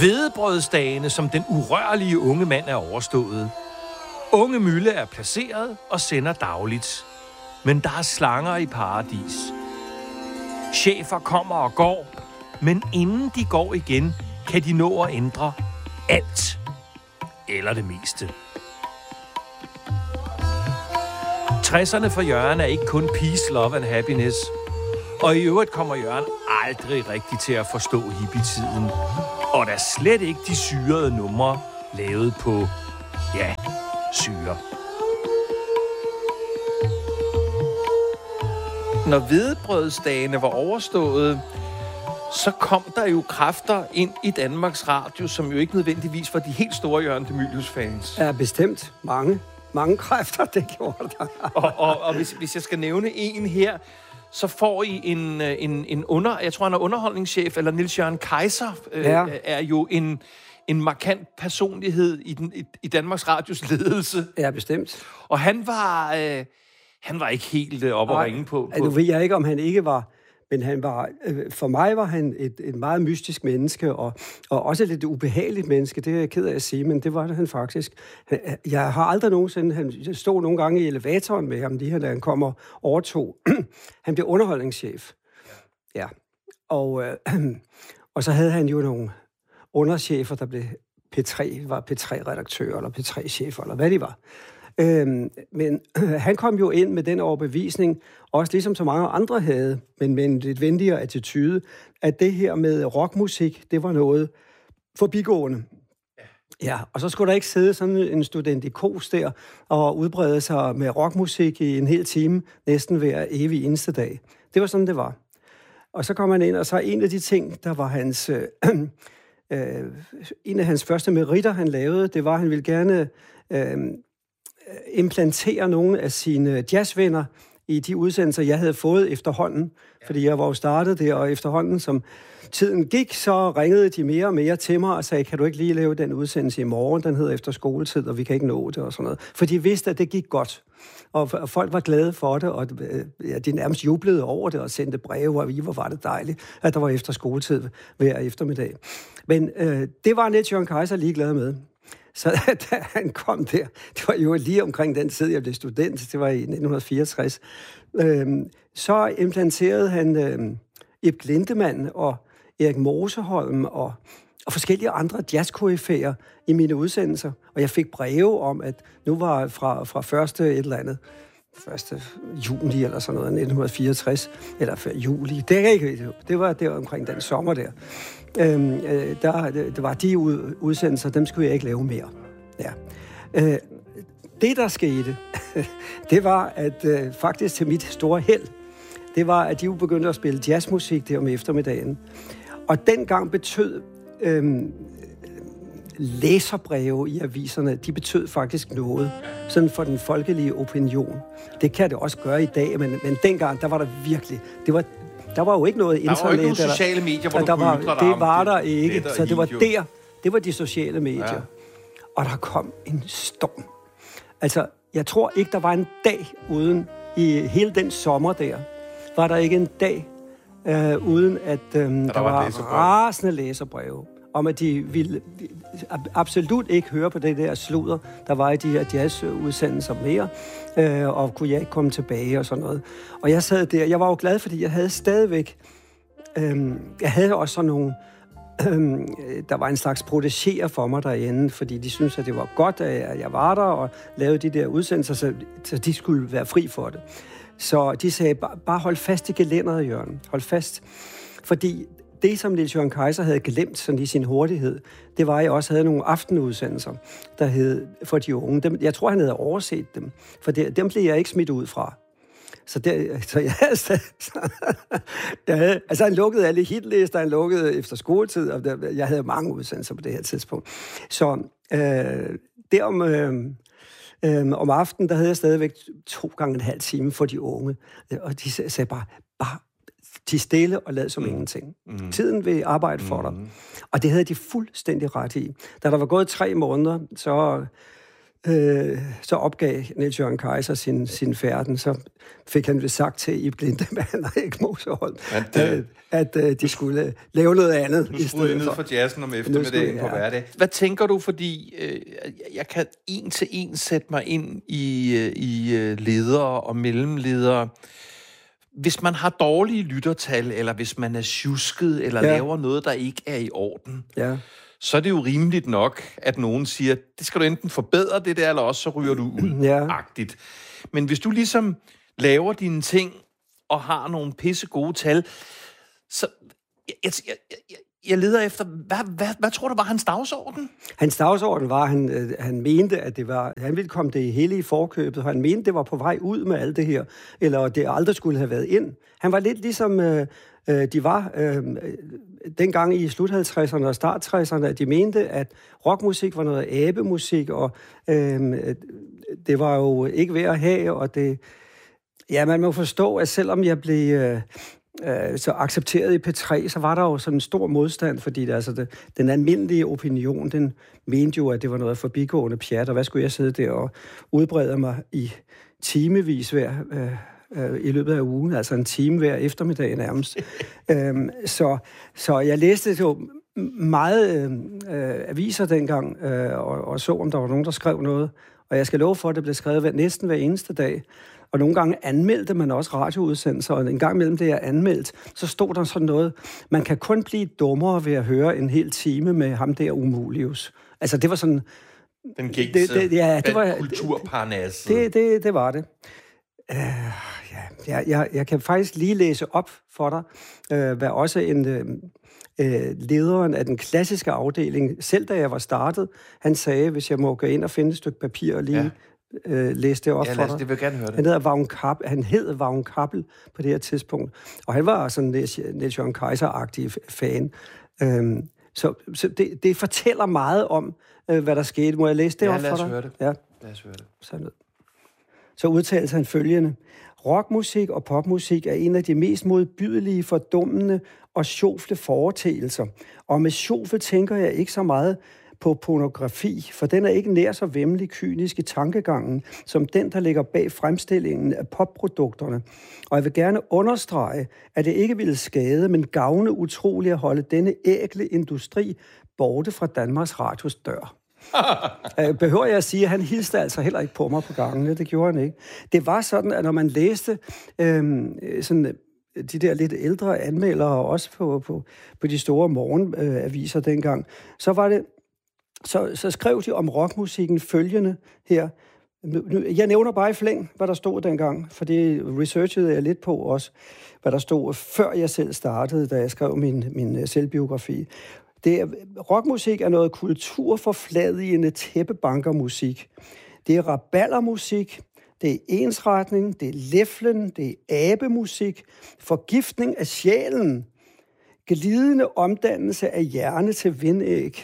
Hvedebrødsdagene som den urørlige unge mand er overstået. Unge Mølle er placeret og sender dagligt. Men der er slanger i paradis. Chefer kommer og går, men inden de går igen, kan de nå at ændre alt. Eller det meste. 60'erne for Jørgen er ikke kun peace, love and happiness. Og i øvrigt kommer Jørgen aldrig rigtig til at forstå hippietiden. Og der slet ikke de syrede numre lavet på, ja, syre. Når hvedebrødsdagene var overstået, så kom der jo kræfter ind i Danmarks Radio, som jo ikke nødvendigvis var de helt store Jørgen De Mylius-fans. Ja, bestemt. Mange kræfter, det gjorde der. og hvis jeg skal nævne en her, så får I jeg tror han er underholdningschef, eller Niels Jørgen Kaiser, er jo en markant personlighed i Danmarks Radios ledelse. Ja, bestemt. Og han var ikke helt op at ringe på. Nu ved jeg ikke, om han ikke var, men han var, for mig var han et meget mystisk menneske, og også et lidt ubehageligt menneske, det er jeg ked af at sige, men det var det han faktisk. Jeg har aldrig nogensinde, han stod nogle gange i elevatoren med ham, da han kom og overtog. Han blev underholdningschef. Ja. Og så havde han jo nogle underchefer, der blev var P3-redaktører, eller P3-chefer, eller hvad de var. Men han kom jo ind med den overbevisning, også ligesom så mange andre havde, men med en lidt venligere attitude, at det her med rockmusik, det var noget forbigående. Ja, og så skulle der ikke sidde sådan en studentikos der og udbrede sig med rockmusik i en hel time, næsten hver evig eneste dag. Det var sådan, det var. Og så kom han ind, og så en af de ting, der var hans... en af hans første meritter, han lavede, det var, at han ville gerne implantere nogle af sine jazzvenner i de udsendelser, jeg havde fået efterhånden. Fordi jeg var jo startet der, og efterhånden, som tiden gik, så ringede de mere og mere til mig og sagde, kan du ikke lige lave den udsendelse i morgen? Den hedder Efter skoletid, og vi kan ikke nå det og sådan noget. For de vidste, at det gik godt. Og folk var glade for det, og de nærmest jublede over det og sendte breve, og hvor var det dejligt, at der var efter skoletid hver eftermiddag. Men det var Niels Jørgen Kaiser ligeglad med. Så da han kom der, det var jo lige omkring den tid, jeg blev student, det var i 1964, så implanterede han Ib Glindemann og Erik Moseholm og forskellige andre jazzkoryfæer i mine udsendelser. Og jeg fik breve om, at nu var fra første et eller andet, 1. juni eller sådan noget, 1964, eller juli, det var der omkring den sommer der. Der var de udsendelser, dem skulle jeg ikke lave mere. Ja. Det, der skete, det var, at faktisk til mit store held, det var, at de jo begyndte at spille jazzmusik der om eftermiddagen. Og dengang betød læserbreve i aviserne, de betød faktisk noget sådan for den folkelige opinion. Det kan det også gøre i dag, men dengang, der var der virkelig... Der var jo ikke noget internet. Der var ikke nogen sociale medier, hvor du kunne ytre dig. Det var der ikke, så det var de sociale medier. Ja. Og der kom en storm. Altså, jeg tror ikke, der var en dag uden, i hele den sommer der, var der ikke en dag uden, at der var rasende læserbreve om, at de ville absolut ikke høre på det der sludder, der var i de her jazzudsendelser mere, og kunne jeg ikke komme tilbage og sådan noget. Og jeg sad der, jeg var jo glad, fordi jeg havde stadigvæk, jeg havde også sådan nogle, der var en slags protégéer for mig derinde, fordi de syntes, at det var godt, at jeg var der og lavede de der udsendelser, så de skulle være fri for det. Så de sagde, bare hold fast i gelænderet, Jørgen. Hold fast. Fordi det, som Niels Jørgen Kaiser havde glemt sådan i sin hurtighed, det var, at jeg også havde nogle aftenudsendelser, der hed for de unge. Jeg tror, han havde overset dem, for dem blev jeg ikke smidt ud fra. Altså han lukkede alle hitlister, han lukkede efter skoletid, og jeg havde mange udsendelser på det her tidspunkt. Så om aftenen, der havde jeg stadigvæk 2,5 timer for de unge, og de sagde bare de stille og lad som ingenting. Tiden vil arbejde for dig. Og det havde de fuldstændig ret i. Da der var gået 3 måneder, så så opgav Niels Jørgen Kaiser sin færden, så fik han det sagt til Ib Glindemann og Erik Moserholm, at de skulle lave noget andet. Nu skulle jeg ned for jazzen om eftermiddagen på hverdag. Hvad tænker du, fordi jeg kan en til en sætte mig ind i ledere og mellemledere. Hvis man har dårlige lyttertal, eller hvis man er sjusket, eller laver noget, der ikke er i orden, så er det jo rimeligt nok, at nogen siger, det skal du enten forbedre det der, eller også så ryger du ud-agtigt. Men hvis du ligesom laver dine ting, og har nogle pisse gode tal, så jeg leder efter, hvad tror du var hans dagsorden? Hans dagsorden var, han mente, at det var, han ville komme det hele i forkøbet, og han mente, det var på vej ud med alt det her, eller det aldrig skulle have været ind. Han var lidt ligesom de var dengang i slut 50'erne og start 60'erne, at de mente, at rockmusik var noget abemusik, og det var jo ikke værd at have, og det... Ja, man må forstå, at selvom jeg blev så accepteret i P3, så var der jo sådan en stor modstand, fordi den almindelige opinion, den mente jo, at det var noget forbigående pjat, og hvad skulle jeg sidde der og udbrede mig i timevis i løbet af ugen, altså en time hver eftermiddag nærmest. Så jeg læste jo meget aviser dengang, og så, om der var nogen, der skrev noget, og jeg skal love for, at det blev skrevet næsten hver eneste dag. Og nogle gange anmeldte man også radioudsendelser, og en gang mellem det, jeg anmeldt, så stod der sådan noget, man kan kun blive dummere ved at høre en hel time med ham der Umulius. Altså, det var sådan... Den gængse, det var kulturparnasset. Det var det. Jeg kan faktisk lige læse op for dig, hvad også lederen af den klassiske afdeling, selv da jeg var startet, han sagde, hvis jeg må gå ind og finde et stykke papir og lige læse det op for dig. Det vil jeg gerne høre det. Han hed Vagn Kappel på det her tidspunkt, og han var sådan Niels Jørgen Kaiser-agtig fan. Så det fortæller meget om, hvad der skete. Må jeg læse det op for dig? Ja, lad os høre det. Ja, lad os høre det. Så udtalte han følgende: rockmusik og popmusik er en af de mest modbydelige, fordummende og sjofle foreteelser. Og med sjofle tænker jeg ikke så meget på pornografi, for den er ikke nær så væmmelig kynisk i tankegangen, som den, der ligger bag fremstillingen af popprodukterne. Og jeg vil gerne understrege, at det ikke ville skade, men gavne utroligt at holde denne ækle industri borte fra Danmarks Radios dør. Behøver jeg at sige, at han hilste altså heller ikke på mig på gangene. Det gjorde han ikke. Det var sådan, at når man læste sådan de der lidt ældre anmeldere, også på de store morgenaviser dengang, så var det så skrev de om rockmusikken følgende her. Jeg nævner bare i flæng, hvad der stod dengang, for det researchede jeg lidt på også, hvad der stod, før jeg selv startede, da jeg skrev min selvbiografi. Rockmusik er noget kulturforfladigende tæppebankermusik. Det er rabaldermusik, det er ensretning, det er leflen, det er abemusik, forgiftning af sjælen, glidende omdannelse af hjerne til vindæg.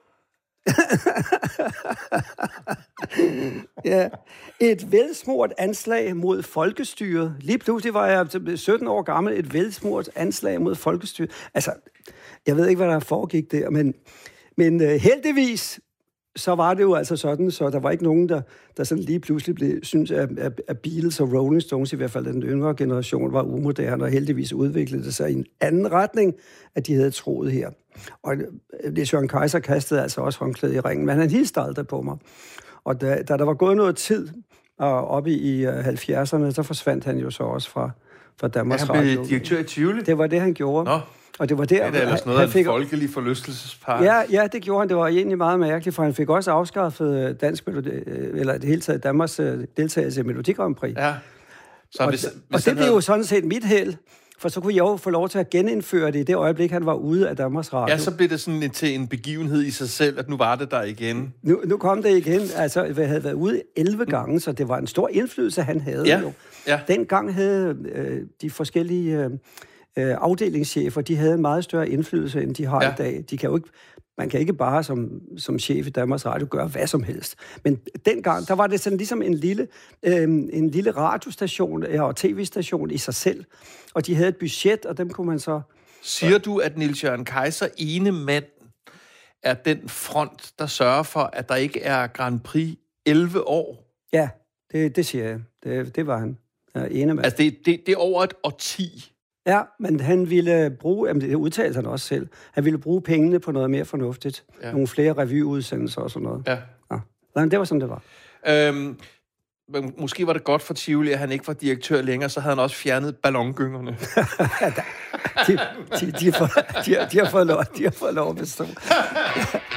Ja. Et velsmurt anslag mod folkestyret. Lige pludselig var jeg 17 år gammel. Et velsmurt anslag mod folkestyret. Altså, jeg ved ikke, hvad der foregik der, men heldigvis så var det jo altså sådan, så der var ikke nogen, der sådan lige pludselig synes, at Beatles og Rolling Stones, i hvert fald den yngre generation, var umoderne, og heldigvis udviklede det sig i en anden retning, at de havde troet her. Og Niels Jørgen Kaiser kastede altså også håndklædet i ringen, men han hilste aldrig på mig. Og da der var gået noget tid oppe i 70'erne, så forsvandt han jo så også fra Danmarks Radio. Han blev direktør i Tivoli? Det var det, han gjorde. Nå. Og det var der, det er ellers noget af en folkelig forlystelsespark. Ja, det gjorde han. Det var egentlig meget mærkeligt, for han fik også afskaffet dansk eller det hele taget Danmarks deltagelse i Melodi Grand Prix. Ja. Så og det blev jo sådan set mit held, for så kunne jeg jo få lov til at genindføre det i det øjeblik, han var ude af Danmarks Radio. Ja, så blev det sådan til en begivenhed i sig selv, at nu var det der igen. Nu kom det igen. Altså, jeg havde været ude 11 gange, så det var en stor indflydelse, han havde jo. Ja. Dengang havde de forskellige afdelingschefer, de havde en meget større indflydelse, end de har i dag. De kan jo ikke, man kan ikke bare som chef i Danmarks Radio gøre hvad som helst. Men dengang, der var det sådan ligesom en lille radiostation og tv-station i sig selv. Og de havde et budget, og dem kunne man så... Siger du, at Niels Jørgen Kaiser ene mand er den front, der sørger for, at der ikke er Grand Prix 11 år? Ja, det siger jeg. Det var han. Enemann. Altså, det er over et årti. Ja, men han ville bruge, jamen det udtalte han også selv, han ville bruge pengene på noget mere fornuftigt. Ja. Nogle flere revyudsendelser og sådan noget. Ja. Men det var sådan, det var. Måske var det godt for Tivoli, at han ikke var direktør længere, så havde han også fjernet ballongyngerne. De har fået lov at bestå.